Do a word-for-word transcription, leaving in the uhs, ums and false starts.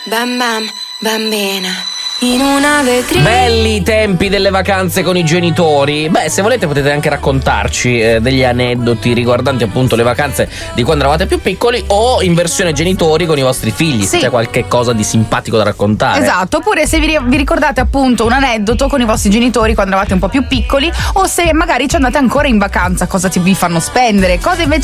Bam bam, bambina. In una vetrina. Belli i tempi delle vacanze con i genitori. Beh, se volete potete anche raccontarci eh, degli aneddoti riguardanti appunto le vacanze di quando eravate più piccoli, o in versione genitori con i vostri figli, Sì. se c'è qualche cosa di simpatico da raccontare. Esatto, oppure se vi, vi ricordate appunto un aneddoto con i vostri genitori quando eravate un po' più piccoli, o se magari ci andate ancora in vacanza, cosa ti, vi fanno spendere, cosa invece